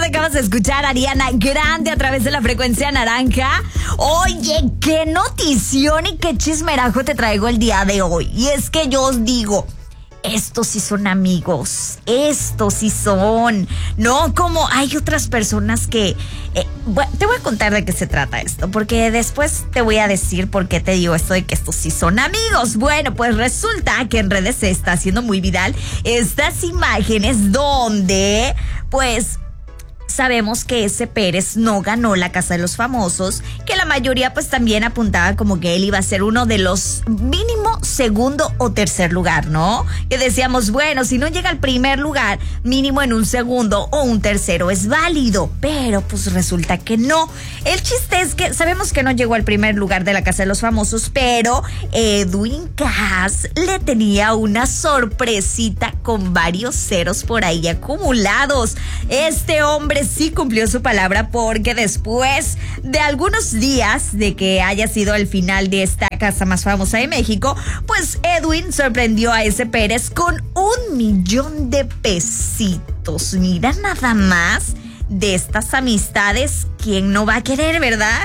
acabas de escuchar a Ariana Grande a través de la frecuencia naranja. Oye, qué notición y qué chismerajo te traigo el día de hoy. Y es que yo os digo, estos sí son amigos, estos sí son. No como hay otras personas que... bueno, te voy a contar de qué se trata esto, porque después te voy a decir por qué te digo esto de que estos sí son amigos. Bueno, pues resulta que en redes se está haciendo muy viral estas imágenes donde, pues... sabemos que ese Pérez no ganó la Casa de los Famosos, que la mayoría pues también apuntaba como que él iba a ser uno de los mínimo segundo o tercer lugar, ¿no? Que decíamos, bueno, si no llega al primer lugar, mínimo en un segundo o un tercero es válido, pero pues resulta que no. El chiste es que sabemos que no llegó al primer lugar de la Casa de los Famosos, pero Edwin Cass le tenía una sorpresita con varios ceros por ahí acumulados. Este hombre sí cumplió su palabra, porque después de algunos días de que haya sido el final de esta casa más famosa de México, pues Edwin sorprendió a ese Pérez con 1 millón de pesitos. Mira nada más. De estas amistades, ¿quién no va a querer, verdad?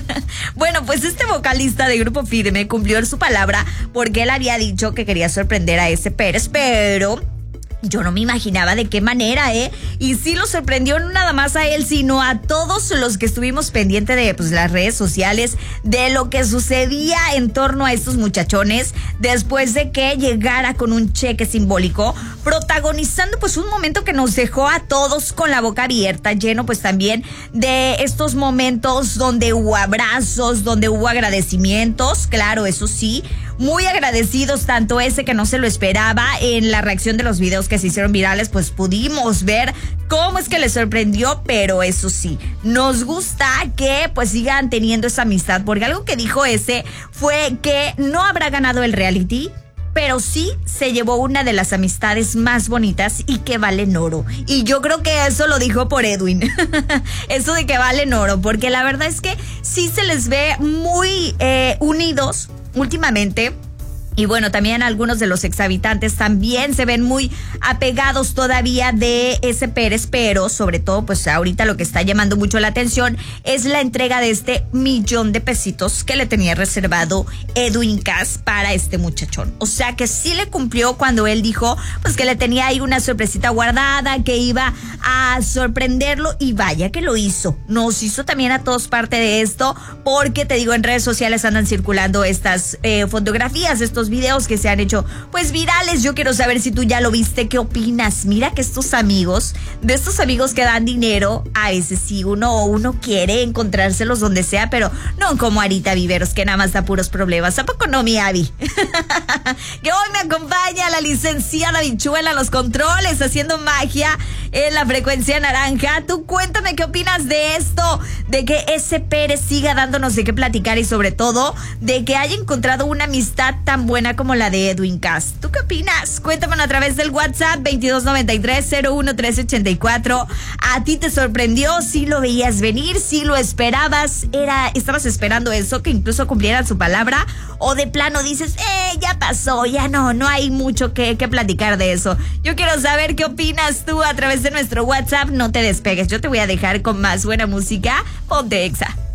Bueno, pues este vocalista de Grupo Firme cumplió su palabra, porque él había dicho que quería sorprender a ese Pérez, pero... yo no me imaginaba de qué manera, y sí lo sorprendió no nada más a él, sino a todos los que estuvimos pendientes de pues, las redes sociales, de lo que sucedía en torno a estos muchachones, después de que llegara con un cheque simbólico, protagonizando pues un momento que nos dejó a todos con la boca abierta, lleno pues también de estos momentos donde hubo abrazos, donde hubo agradecimientos, claro, eso sí, muy agradecidos, tanto ese que no se lo esperaba. En la reacción de los videos que se hicieron virales, pues pudimos ver cómo es que les sorprendió, pero eso sí, nos gusta que pues sigan teniendo esa amistad, porque algo que dijo ese fue que no habrá ganado el reality, pero sí se llevó una de las amistades más bonitas y que valen oro. Y yo creo que eso lo dijo por Edwin. Eso de que valen oro, porque la verdad es que sí se les ve muy unidos últimamente. Y bueno, también algunos de los exhabitantes también se ven muy apegados todavía de ese Pérez, pero sobre todo, pues ahorita lo que está llamando mucho la atención es la entrega de este 1 millón de pesitos que le tenía reservado Edwin Cass para este muchachón. O sea que sí le cumplió cuando él dijo, pues que le tenía ahí una sorpresita guardada, que iba a sorprenderlo, y vaya que lo hizo. Nos hizo también a todos parte de esto, porque te digo, en redes sociales andan circulando estas fotografías, estos videos que se han hecho pues virales. Yo quiero saber si tú ya lo viste, ¿qué opinas? Mira que estos amigos que dan dinero, a veces sí uno quiere encontrárselos donde sea, pero no como Arita Viveros, que nada más da puros problemas. ¿A poco no, mi Abby? Que hoy me acompaña la licenciada Bichuela a los controles, haciendo magia en la frecuencia naranja. Tú cuéntame qué opinas de esto, de que ese Pérez siga dándonos de qué platicar, y sobre todo de que haya encontrado una amistad tan buena como la de Edwin Cass. ¿Tú qué opinas? Cuéntame a través del WhatsApp 2293-01-384. ¿A ti te sorprendió? ¿Sí lo veías venir? ¿Sí lo esperabas? ¿Estabas esperando eso, que incluso cumplieran su palabra? ¿O de plano dices, ya pasó, ya no hay mucho que platicar de eso? Yo quiero saber qué opinas tú a través de nuestro WhatsApp. No te despegues, yo te voy a dejar con más buena música. Ponte Exa.